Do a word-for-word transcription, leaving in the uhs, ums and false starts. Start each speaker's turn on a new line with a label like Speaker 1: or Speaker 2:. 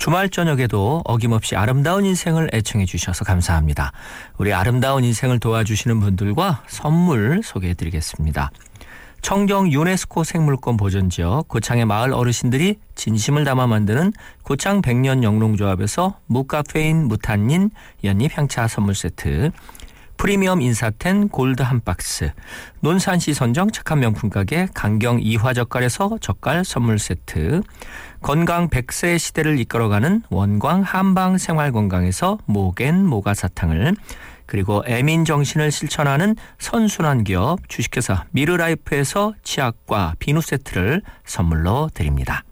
Speaker 1: 주말 저녁에도 어김없이 아름다운 인생을 애청해 주셔서 감사합니다. 우리 아름다운 인생을 도와주시는 분들과 선물 소개해드리겠습니다. 청정 유네스코 생물권 보존지역 고창의 마을 어르신들이 진심을 담아 만드는 고창 백년 영농조합에서 무카페인 무탄닌 연잎 향차 선물 세트, 프리미엄 인사텐 골드 한 박스, 논산시 선정 착한 명품 가게 강경 이화젓갈에서 젓갈 선물 세트, 건강 백 세 시대를 이끌어가는 원광 한방 생활건강에서 모겐 모가사탕을, 그리고 애민 정신을 실천하는 선순환 기업 주식회사 미르라이프에서 치약과 비누 세트를 선물로 드립니다.